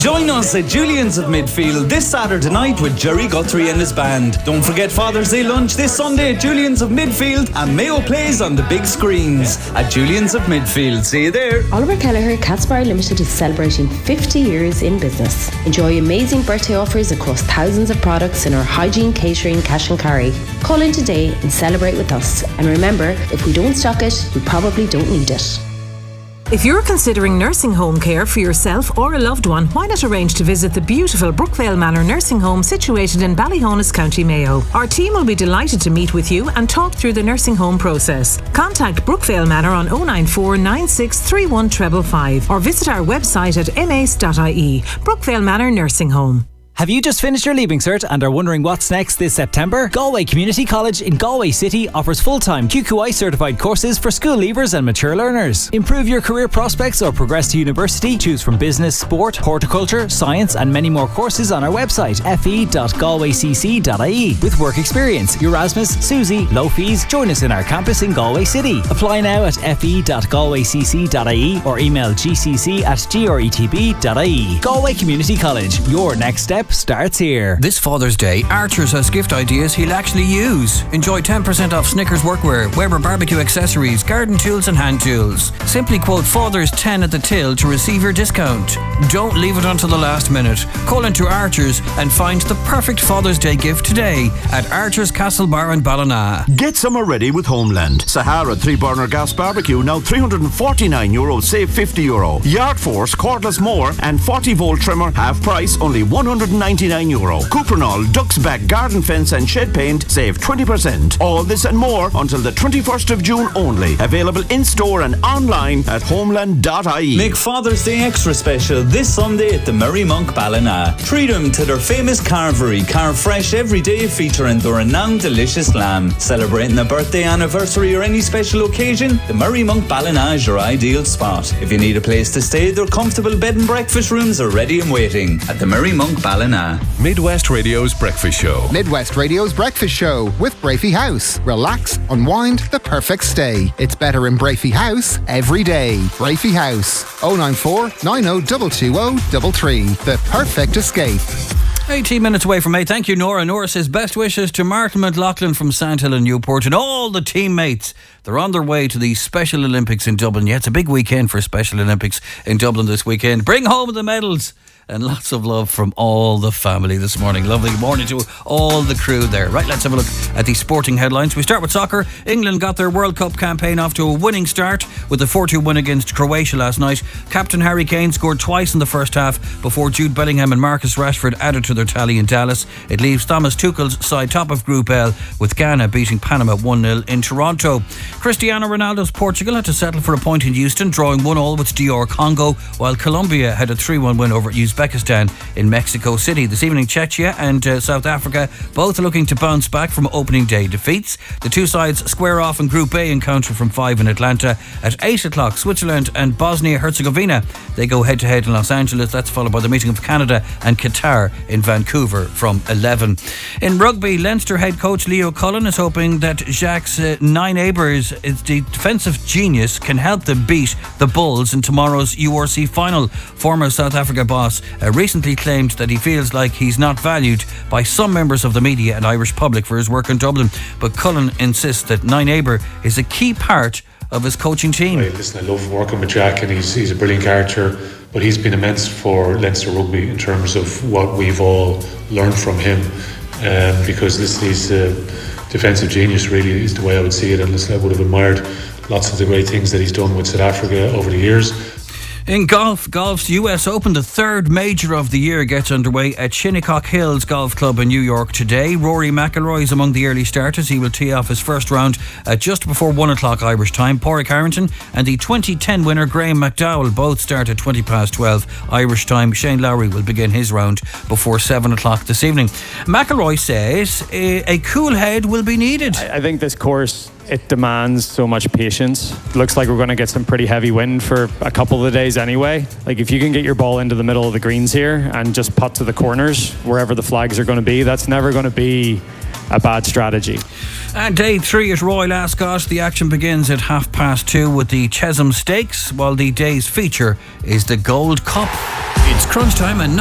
Join us at Julian's of Midfield this Saturday night with Jerry Guthrie and his band. Don't forget Father's Day lunch this Sunday at Julian's of Midfield, and Mayo plays on the big screens at Julian's of Midfield. See you there. Oliver Kelleher Catsbar Limited is celebrating 50 years in business. Enjoy amazing birthday offers across thousands of products in our hygiene, catering, cash and carry. Call in today and celebrate with us. And remember, if we don't stock it, we probably don't need it. If you're considering nursing home care for yourself or a loved one, why not arrange to visit the beautiful Brookvale Manor Nursing Home situated in Ballyhonus, County Mayo. Our team will be delighted to meet with you and talk through the nursing home process. Contact Brookvale Manor on 094 9631 555 or visit our website at mace.ie. Brookvale Manor Nursing Home. Have you just finished your Leaving Cert and are wondering what's next this September? Galway Community College in Galway City offers full-time QQI certified courses for school leavers and mature learners. Improve your career prospects or progress to university. Choose from business, sport, horticulture, science and many more courses on our website fe.galwaycc.ie. With work experience, Erasmus, Susie, low fees, join us in our campus in Galway City. Apply now at fe.galwaycc.ie or email gcc@gretb.ie. Galway Community College, your next step starts here. This Father's Day, Archers has gift ideas he'll actually use. Enjoy 10% off Snickers workwear, Weber barbecue accessories, garden tools and hand tools. Simply quote Father's 10 at the till to receive your discount. Don't leave it until the last minute. Call into Archers and find the perfect Father's Day gift today at Archers Castle Bar in Ballina. Get summer ready with Homeland. Sahara 3-burner gas barbecue now €349, save €50. Yard Force cordless mower and 40-volt trimmer half price, only €199. Cuprinol Duck's Back garden fence and shed paint, save 20%. All this and more until the 21st of June only. Available in store and online at homeland.ie. Make Father's Day extra special this Sunday at the Merry Monk Ballina. Treat them to their famous carvery. Carve fresh every day, featuring the renowned delicious lamb. Celebrating a birthday, anniversary or any special occasion, the Merry Monk Ballina is your ideal spot. If you need a place to stay, their comfortable bed and breakfast rooms are ready and waiting at the Merry Monk Ballina. Midwest Radio's Breakfast Show. Midwest Radio's Breakfast Show with Brafey House. Relax, unwind, the perfect stay. It's better in Brafey House every day. Brafey House, 094 90 220 the perfect escape. 18 minutes away from 8. Thank you, Nora. Nora says best wishes to Martin McLaughlin from Sandhill and Newport and all the teammates. They're on their way to the Special Olympics in Dublin. Yeah, it's a big weekend for Special Olympics in Dublin this weekend. Bring home the medals. And lots of love from all the family this morning. Lovely morning to all the crew there. Right, let's have a look at the sporting headlines. We start with soccer. England got their World Cup campaign off to a winning start with a 4-2 win against Croatia last night. Captain Harry Kane scored twice in the first half before Jude Bellingham and Marcus Rashford added to their tally in Dallas. It leaves Thomas Tuchel's side top of Group L with Ghana beating Panama 1-0 in Toronto. Cristiano Ronaldo's Portugal had to settle for a point in Houston, drawing 1-1 with DR Congo, while Colombia had a 3-1 win over Uzbekistan in Mexico City. This evening, Czechia and South Africa both looking to bounce back from opening day defeats. The two sides square off in Group A encounter from 5 in Atlanta. At 8 o'clock, Switzerland and Bosnia-Herzegovina, they go head to head in Los Angeles. That's followed by the meeting of Canada and Qatar in Vancouver from 11. In rugby, Leinster head coach Leo Cullen is hoping that Jacques Nine-Abers, the defensive genius, can help them beat the Bulls in tomorrow's URC final. Former South Africa boss recently claimed that he feels like he's not valued by some members of the media and Irish public for his work in Dublin, but Cullen insists that Nine-Aber is a key part of his coaching team. Listen, I love working with Jack, and he's a brilliant character, but he's been immense for Leinster Rugby in terms of what we've all learned from him, because he's a defensive genius, really, is the way I would see it. And listen, I would have admired lots of the great things that he's done with South Africa over the years. In golf's US Open, the third major of the year, gets underway at Shinnecock Hills Golf Club in New York today. Rory McIlroy is among the early starters. He will tee off his first round at just before 1 o'clock Irish time. Pádraig Harrington and the 2010 winner Graham McDowell both start at 20 past 12 Irish time. Shane Lowry will begin his round before 7 o'clock this evening. McIlroy says a cool head will be needed. I think this course, it demands so much patience. It looks like we're going to get some pretty heavy wind for a couple of the days anyway. Like, if you can get your ball into the middle of the greens here and just putt to the corners wherever the flags are going to be, that's never going to be a bad strategy. And day 3 at Royal Ascot, the action begins at 2:30 with the Chesham Stakes, while the day's feature is the Gold Cup. It's crunch time and